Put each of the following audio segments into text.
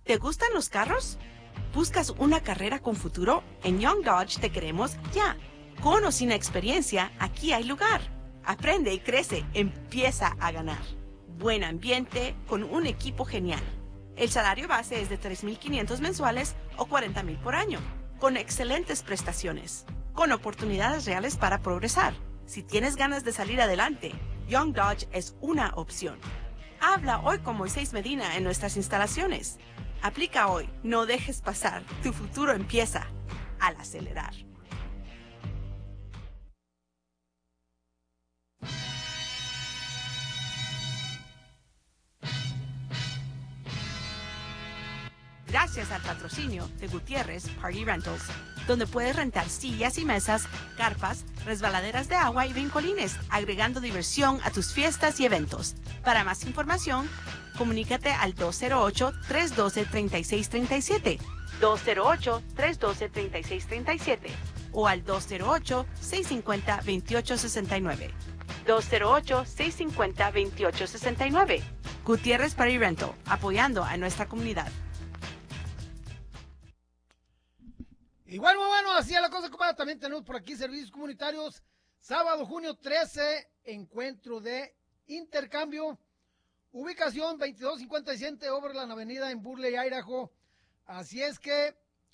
¿Te gustan los carros? ¿Buscas una carrera con futuro? En Young Dodge te queremos ya. Con o sin experiencia, aquí hay lugar. Aprende y crece, empieza a ganar. Buen ambiente con un equipo genial. El salario base es de $3,500 mensuales o $40,000 por año, con excelentes prestaciones, con oportunidades reales para progresar. Si tienes ganas de salir adelante, Young Dodge es una opción. Habla hoy con Moisés Medina en nuestras instalaciones. Aplica hoy, no dejes pasar, tu futuro empieza al acelerar. Gracias al patrocinio de Gutiérrez Party Rentals, donde puedes rentar sillas y mesas, carpas, resbaladeras de agua y brincolines, agregando diversión a tus fiestas y eventos. Para más información, comunícate al 208-312-3637, 208-312-3637 o al 208-650-2869, 208-650-2869. Gutiérrez Party Rental, apoyando a nuestra comunidad. Y bueno, así es la cosa, compadre. También tenemos por aquí servicios comunitarios. Sábado, junio 13, encuentro de intercambio. Ubicación 2257 Overland Avenida en Burley, Idaho. Así es que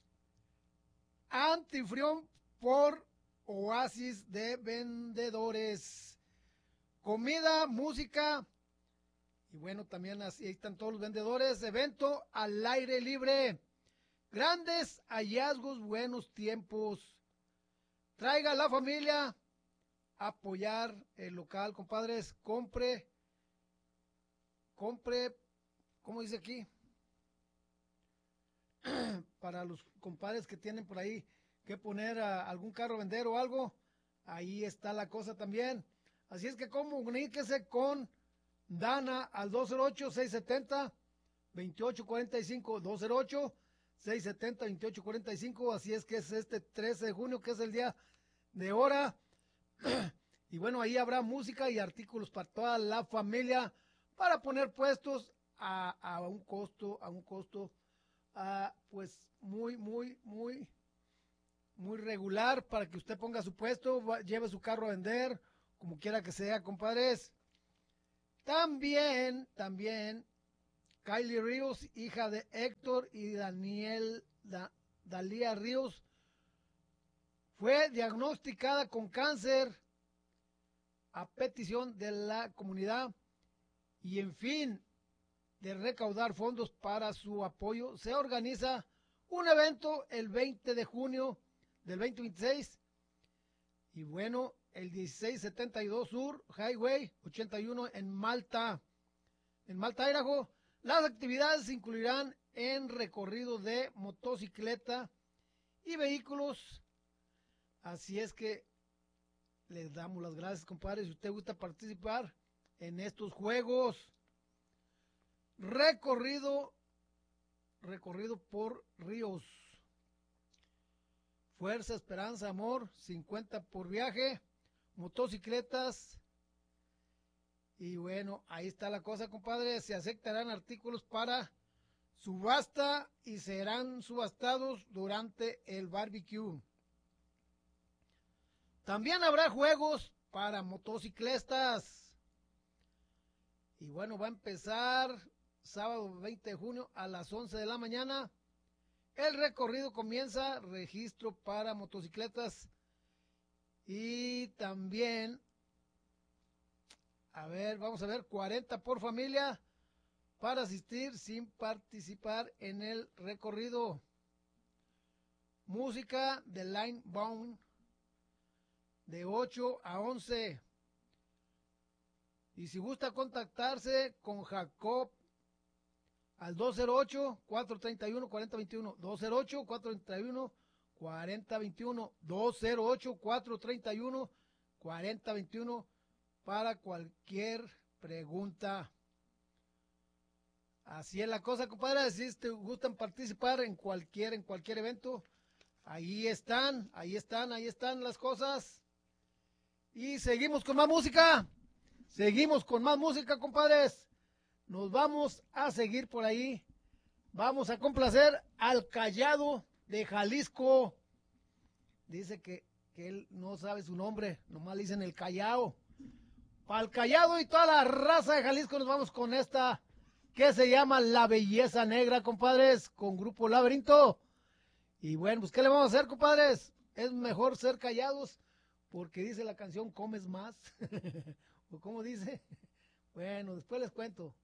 anfitrión por Oasis de Vendedores. Comida, música. Y bueno, también así están todos los vendedores. Evento al aire libre. Grandes hallazgos, buenos tiempos. Traiga a la familia a apoyar el local, compadres. Compre, ¿cómo dice aquí? Para los compadres que tienen por ahí que poner algún carro a vender o algo, ahí está la cosa también. Así es que comuníquese con Dana al 208-670-2845, 208-670-2845, así es que es este 13 de junio, que es el día de hora. Y bueno, ahí habrá música y artículos para toda la familia, para poner puestos a un costo, pues muy regular, para que usted ponga su puesto, lleve su carro a vender, como quiera que sea, compadres. También, Kylie Ríos, hija de Héctor y Dalía Ríos, fue diagnosticada con cáncer a petición de la comunidad, y en fin de recaudar fondos para su apoyo, se organiza un evento el 20 de junio del 2026, y bueno, el 1672 Sur Highway 81 en Malta, Idaho. Las actividades incluirán en recorrido de motocicleta y vehículos. Así es que les damos las gracias, compadres. Si usted gusta participar en estos juegos, recorrido por ríos. Fuerza, esperanza, amor, 50 por viaje, motocicletas. Y bueno, ahí está la cosa, compadre. Se aceptarán artículos para subasta y serán subastados durante el barbecue. También habrá juegos para motociclistas. Y bueno, va a empezar sábado 20 de junio a las 11 de la mañana. El recorrido comienza, registro para motocicletas. Y también, vamos a ver, 40 por familia para asistir sin participar en el recorrido. Música de Line Bound de 8 a 11. Y si gusta contactarse con Jacob al 208-431-4021, 208-431-4021, 208-431-4021 para cualquier pregunta. Así es la cosa, compadre. Si te gustan participar en cualquier evento, ahí están las cosas. Y seguimos con más música. Compadres. Nos vamos a seguir por ahí Vamos a complacer al Callado de Jalisco. Dice que él no sabe su nombre, nomás le dicen el Callao. Para el Callado y toda la raza de Jalisco nos vamos con esta que se llama La Belleza Negra, compadres, con Grupo Laberinto. Y bueno, pues ¿qué le vamos a hacer, compadres? Es mejor ser callados porque dice la canción comes más. ¿O cómo dice? Bueno, después les cuento.